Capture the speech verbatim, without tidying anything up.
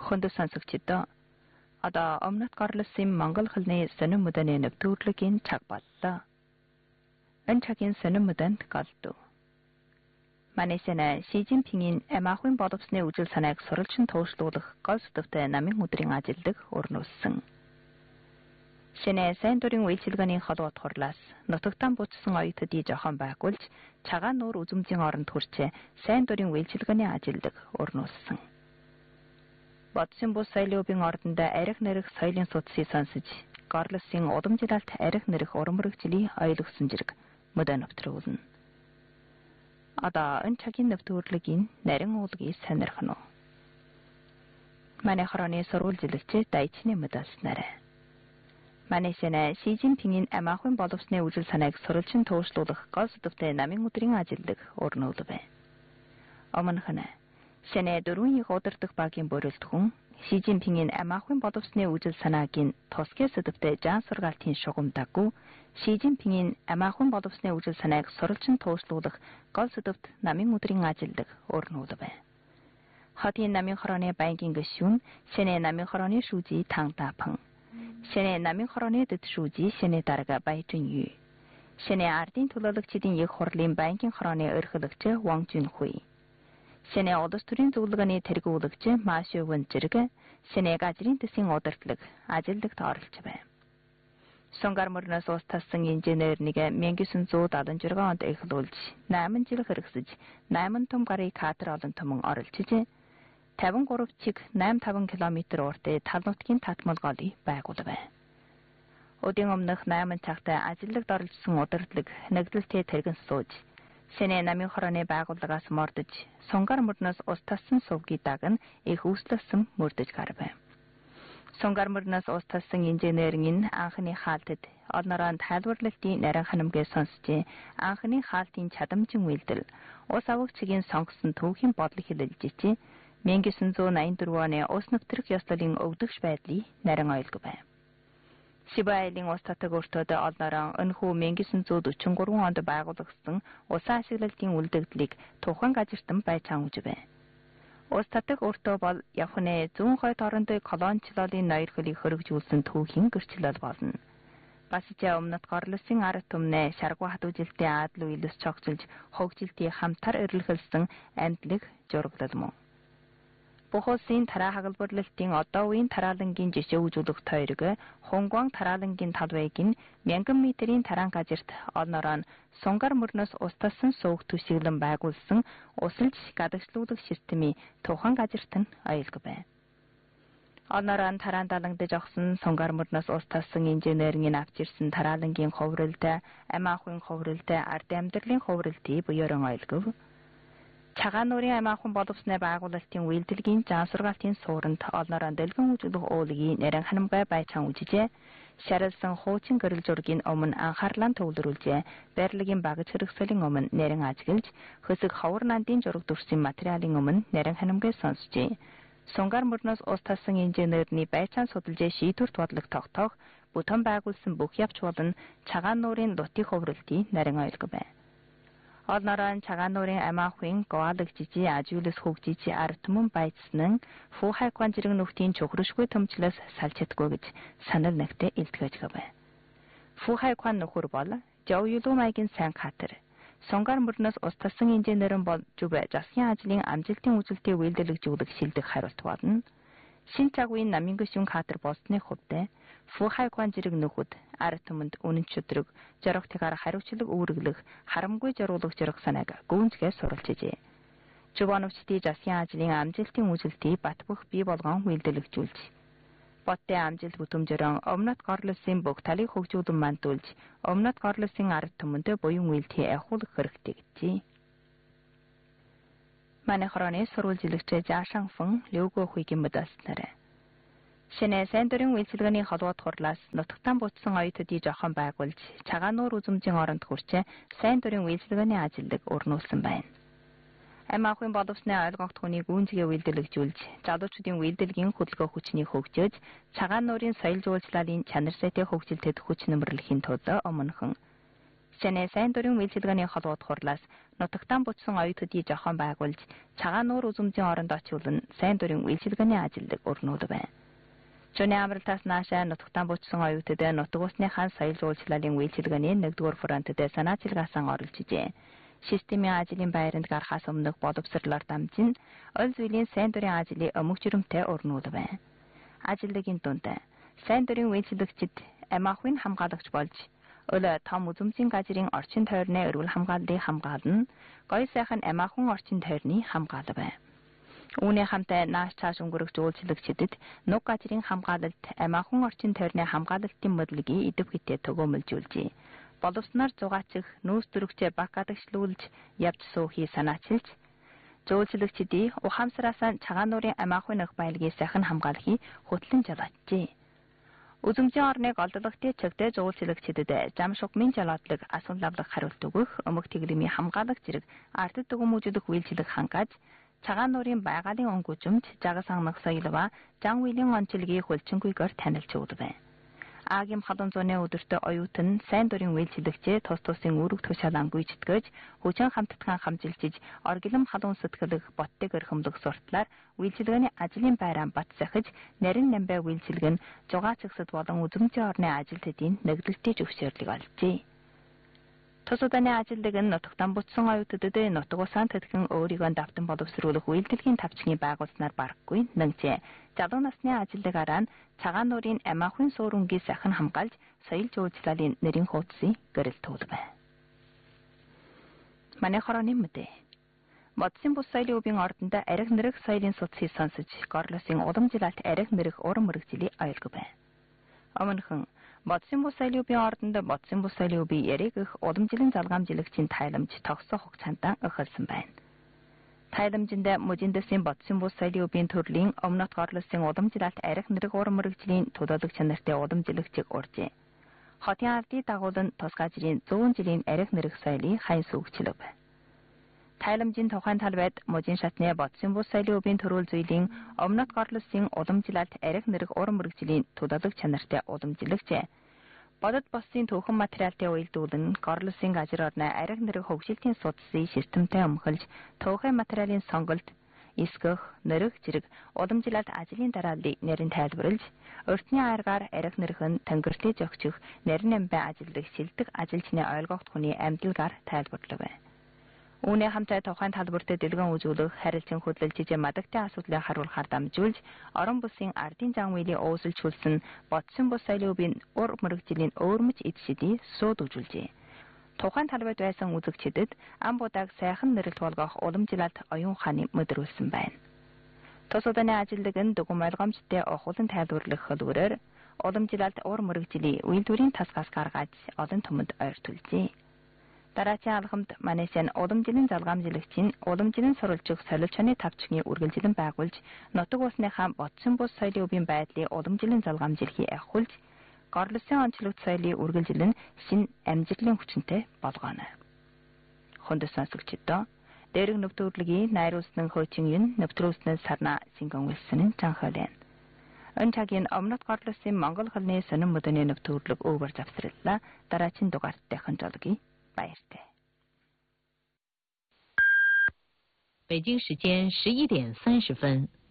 хүнд сонсогчдоо одоо өмнөд горлосын монгол хэлний сонин мөдөний нэвтрүүлгийн цаг боллоо. Энэ цагийн сонин мөдөнд голдов. Манайсана Ши Цзиньпинийн амаахын боловсны үжил санааг сурвалжин туушлуулах гол сэдвтэй намын өдрийн ажилдаг өрнүүлсэн. Шинэ сайн дурын үйлчилгээний холбоот хурлаас нутагтан буцсан оюутдыг жохон байгуулж цагаан нуур үзмжийн оронд хүрчээ сайн дурын үйлчилгээний ажилдаг өрнүүлсэн. Бодсон бус соёлын ордонд арх нэрх соёлын судсыг сонсож, горлосын удамжилалт арх нэрх уран мөрөгжлийн ойлгосон зэрэг мөдөө нэвтрүүлнэ. Одоо энэ цагийн нэвтрүүлгийн нарийн уулгийг сонирхно. Манай хорооны сурвалжилагч дайчны мөдөөснарэ. Манайсана Ши Цзиньпинийн амаахын боловсны үжил санааг сурвалжин туушлуулах гол сэдвтэй намын өдрийн ажилдаг өрнүүлвэ. Өмнөх нь Шинэ дөрвөн их удирдах багийн бүрэлдэхүүн Ши Цзиньпинийн амаахын боловсны үжил санаагийн тусгай сэдвтэй жан сургаалтын шугамдаггүй Ши Цзиньпинийн амаахын боловсны үжил санааг сурвалжин туушлуулах гол сэдвт намын өдрийн ажилдаг өрнүүлвэ. Хотын намын хорооны байнгын гишүүн Шинэ намын хорооны шүүжий Тангдапан, Шинэ намын хорооны дэд шүүжий Шинэ дарга Байжин Ю, Шинэ ардын төлөөлөгчдийн их хурлын байнгын хорооны ерхийлөгч Ван Жунхуй, Шинэ улс төрийн зөвлөгөөний тэргүүлэгч Ма Шивэн зэрэг Шинэ газрын төсвийн удирдлага ажилдагт оролж байна. Сунгар мөрнөөс ус тассан инженер нэг 천구 칠십육 онд эхлүүлж найман жил хэрэгсэж найман том гарын катер олон томон оролцож тавин гурав чиг найман таван километр уртын тал нутгийн татмал голыг байгуулав. Өдийн өмнөх найман цагт ажилдагт оролцсон удирдлага нэгдэлтэй тэргэн сууж Шинэ намын хорооны байгууллагаас мордож, сунгар мөрнөөс ус тассан сувгийн даган их үүслэсэн мөрдөж гарав. Сунгар мөрнөөс ус тассан инженерийн анхны хаалтад олнороо тайлбарлалтын нарийн ханамгээ сонсч, анхны хаалтын чадамжин үйлдэл, ус авагчгийн сонгосон түүхийн бодлого хэлэлжиж, 천구 восемьдесят четыре оны ус нэвтрэх ёслолын өвдөгч байдлыг нарийн ойлгов. Сибайлын ус татаг өртөөд олнороо өнхүү 천구 сорок три онд байгуулагдсан усан ашиглалтын үлдэгдлийг тухайн газартан байцаан үзвэ. Ус татаг өртөө бол Японы зүүн хойд орондын колоничлолын ноёрхлыг хөргөжүүлсэн түүхийн гэрчлэл болно. Басч өмнөд горлосын ард түмнээ шаргуу хатуужилтын аадал үйлс цогцолж хогжилтын хамтар эрэлхэлсэн амьдлаг жураглал мөн. Бохосын тараа хагалбарлалтын одоо үеийн тараалангийн жишээ үзүүлэх тойрог Хонгван тараалангийн талбайг нь мянган метрийн тараан газарт олнороо сунгар мөрнөөс ус тассан суух түшиглэн байгуулсан усалж гадагшлуулах системийн тухайн газарт нь аялга байна. Олнороо тараан далангдж огсон сунгар мөрнөөс ус тассан инженерийн авчирсан тараалангийн ховролтой, амаахын ховролтой, ард амьдралын ховролтыг буюуран аялгав. Цагаан нуурын амаахын боловсны байгуулалтын үйлдэлгийн жан сургаалтын сууранд олнороо дэлгэн үзүүлэх уулгийн нарийн ханамгай байцаан үзжээ. Шарилсан хуучин гэрэл зургийн өмнө анхаарлаа төвлөрүүлжээ. Барилгын багаж хэрэгсэлийн өмнө нарийн ажиглаж, хөсөг ховор нандын зураг дүрсийн материалын өмнө нарийн ханамгай сонсжээ. Сунгар мөрнөөс ус тассан инженерний байцаан судалжээ шийдвэрт бодлого тогтоох, бүтэн байгуулсан бүх явц болон цагаан нуурын лутын ховролтыг нарийн ойлгов байна. Олнороо цагаан нуурын амаахын гоалагжижи ажиулс хөгжиж ард түмэн байцсан фу хайкван зэрэг нүхтийн чухрашгүй төмчлөөс салчдаггүй гэж санал нэгтээ илтгэж гавэ. Фу хайкван нөхөр бол Жоо Юлумайгийн сайн катер. Сунгар мөрнөөс ус тассан инженерэн бол зүбэ засгийн ажлын амжилтын үзэлтийг үйлдвэрлэгжүүлэх шилдэг хариулт болно. Шин цагуын намын гишүүн катер болсны хувьд Фу хайкван зэрэг нөхөд ард түмэнд үнэн чөдрөг жаргалтыгаар хариуцлага үүрэглэх харамгүй жаргуулах жаргах санааг гүнзгээс суралцжээ. Жувановчдын засгийн ажлын амжилтын үзэлтийг бат бөх бий болгон үйлдвэрлэгжүүлж, Боттой амжилт бүтэмжөрөн өмнөд горлосын бүх талыг хөгжүүлэн мандуулж, өмнөд горлосын ард түмэнд буян үйлдэлийг ахиулах хэрэгтэй гэжээ. Манай хорооны сурвалжилагч Жашан Фэн Лёго Хуйгийн мөдөснөрэ. Шинэ сайн дурын үйлчилгээний холбоот хурлаас нутагтан буцсан оюутдыг жохон байгуулж, цагаан нуур үзмжийн оронд хүрчээ сайн дурын үйлчилгээний ажилдаг өрнүүлсэн байна. Амаахын боловсны ойлгогдох хүнийг гүнзгий үйлдвэрлэгжүүлж, залуучуудын үйлдэлгийн хөдөлгөөн хүчнийг хөгжөөж, цагаан нуурын соёл жуулчлалын чанар сайтай хөгжилтэд хүч нэмэрлэхийн тулд өмнөхөн Жишээний сайн дурын үйлчилгээний холбоод хурлаас нутагтаа буцсан оюутдыг зохион байгуулж цагаан нуур үзмжийн оронд очиулан сайн дурын үйлчилгээний ажилд өрнүүлв. Жуны амралтаас наашаа нутагтаа буцсан оюутад нутаг усныхаа соёл жуулчлалын үйлчилгээний нэгдүгээр фронтод санаачилгаасан оролцжээ. Системийн ажлын байранд гарахаас өмнөх боловсролоор дамжин ол зүйлийн сайн дурын ажлыг өмг жирэмтэй өрнүүлв. Ажилдгийн дунд сайн дурын үйлчилэгчид амиахын хамгаалагч болж өлө том үзмжийн газрын орчин тойрны эрүүл хамгааллыг хамгаална, гоё сайхан амиахан орчин тойрны хамгаалав. Үүний хамтаа нааш цааш өнгөрөх жуулчлагчдэд нуг газрын хамгаалалт, амиахан орчин тойрны хамгаалалтын моделийг идэвхтэй төгөөмөлжүүлжээ. Боловсноор зугаачих, нүүс дөрөгчөө баг гадагшлуулж, явж суухыг санаачилж, жуулчлагчдыг ухаамсараасаа цагаан нуурын амиахан нөх байлгийг сайхан хамгаалахыг хөтлөн жолоочжээ. Үзмжийн орныг олдлогтой чигтээ жуулчлагчдэд зам шугмын жолоодлог асуулавлах хариулт өгөх, өмг тэглэмийн хамгаалагч зэрэг ард дүгмүжүүлэх үйлчлэг хангааж, цагаан нуурын байгалийн онгүжимж, жагас ангах соёлва, жан үеийн онцлогийг хөлчөнгүйгээр танилж өгдөг. Аагийн халуун зууны өдөртөө оюутан сайн дурын үйлчлэгчээ тус тусын үүрэг тушаалан гүйцэтгэж, хүчин хамтдгаан хамжилчиж, оргилом халуун сэтгэлэх, боттыг өрхөмлөх суртлаар үйлчлэгээний ажлын байраа бат сахиж, нарийн намбай үйлчлэг нь зугаацгсад болон үзмжийн орны ажилтнуудын нэгдэлтийн зөвшөөрлийг олжээ. Тус удааны ажилдаг нь нутагтан буцсан оюутдад нутаг усаан тэтгэн өөрийгөө давтан боловсруулах үйлдэлгийн тавчгийн байгуулснаар барахгүй нэгжээ. Залуу насны ажилдагараа цагаан нуурын амиахын суурингийн сайхан хамгаалж, соёл жуулчлалын нэрийн хуудсыг гэрэлтүүлв. Манай хорооны мэдээ. Модсын бус соёлын өвийн ордонд арх нэрх соёлын судсыг сонсож, Горлосын уламжлалт арх нэрх уран мөрөгжлийг ойлгов. Өмнөхөн Модсын бус соёлын өвийн ордонд Модсын бус соёлын өвийн яриг их уламжлалын залгаамжлагчийн тайламж тогсоо хугацаанд эхэлсэн байна. Тайламжинд мужиндэсийн Модсын бус соёлын өвийн төрлийн өмнөд Горлосын уламжлалт арх нэрх уран мөрөгжлийн төлөөлөх чанартай уламжлагчийг урьжээ. Хотын ардыг дагуулан тус газрын зүүн жилийн арх нэрх соёлыг хайн сүгчлөв. Тайламжийн тухайн талбайд мужийн шатны Модсын бус соёлын өвийн төрүүл зүйлийн өмнөд Горлосын уламжлалт арх нэрх уран мөрөгжлийн төлөөлөх чанартай уламжлагчээ. Бодод босын түүхэн материалтай уялдуулан Горлосын газар орны арх нэрх хөгжилтийн судсыг системтэй өмхөлж, түүхэн материалын сонголт, эсгэх, нэрх зэрэг уламжлалт ажлын дарааллыг нарийн тайлбарлаж, өртний аргаар арх нэрх нь тэнгэртэй зохичих, нарийн амбай ажилдаг шилдэг ажилчны ойлгогд хүний амьдлаар тайлбарлав. Үүний хамтаа тухайн талбарт дэлгэн үзүүлэх, харилцан хөдөлж мадагтай асуудлыг харуулахаар дамжуулж, орон бүсийн ардын зан үйлийн өөсөлжүүлсэн Модсын бус соёлын өвийн ур мөрөгжлийн өөрмөц эд шидийг сууд үзүүлжээ. Тухайн талбайд байсан үзэгчдэд ам будааг сайхан нэрэлт болгох уламжлалт оюун ухааны мэдрүүлсэн байна. Тус удааны ажилдаг нь дүгм ойлгомжтой охуулан тайлбарлах хөлбөрөөр уламжлалт ур мөрөгжлийн үйлдвэрийн тасгаас гаргаж олон түмэнд ойртуулжээ. Дараачийн алхамд Манайсан уламжлалын залгаамжлагчийн уламжлалын сурвалжих солилцооны тавчгийн үргэлжлэн байгуулж, нутаг усныхаа Модсын бус соёлын өвийн байдлыг уламжлалын залгаамжлахыг ахиулж, Горлосын онцлогт соёлыг үргэлжлэн шинэ амжилтын хүчинтэй болгоно. Хүндэс сонсогчдоо дээрх нөхдөрлөгийн найруулсан хуучин юм нэвтрүүлсэн сарна сингон үлсэн цанхалэн. Өнчагийн өмнөд Горлосын Монгол хэлний сонин мөдөний нэвтрүүлэг өвөр завсарлаа. Дараагийн дугаарттай хөндлөгийг баяртай. 北京时间十一点三十分。